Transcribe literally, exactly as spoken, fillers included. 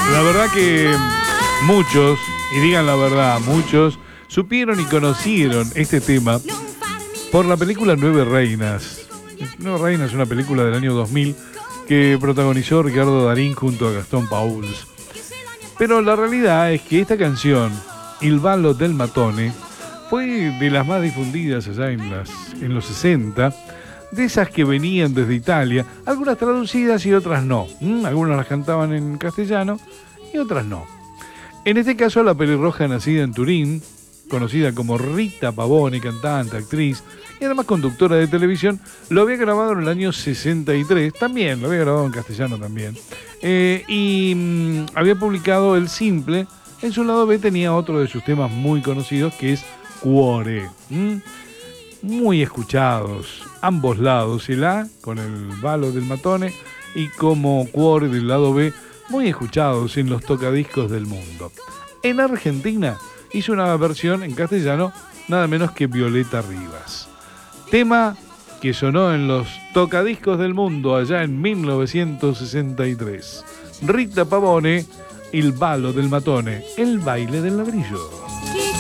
La verdad que muchos, y digan la verdad, muchos supieron y conocieron este tema por la película Nueve Reinas. Nueve Reinas es una película del año dos mil que protagonizó Ricardo Darín junto a Gastón Pauls. Pero la realidad es que esta canción, Il ballo del matone, fue de las más difundidas allá en, las, en los sesenta, de esas que venían desde Italia, algunas traducidas y otras no. ¿Mm? Algunas las cantaban en castellano y otras no. En este caso, la pelirroja nacida en Turín, conocida como Rita Pavone, cantante, actriz y además conductora de televisión, lo había grabado en el año sesenta y tres, también, lo había grabado en castellano también, eh, y mmm, había publicado el simple. En su lado B tenía otro de sus temas muy conocidos, que es Cuore, ¿Mm? muy escuchados, ambos lados, el A con el ballo del matone y como Cuore del lado B, muy escuchados en los tocadiscos del mundo. En Argentina hizo una versión en castellano nada menos que Violeta Rivas. Tema que sonó en los tocadiscos del mundo allá en mil novecientos sesenta y tres. Rita Pavone, Il ballo del matone, el baile del ladrillo.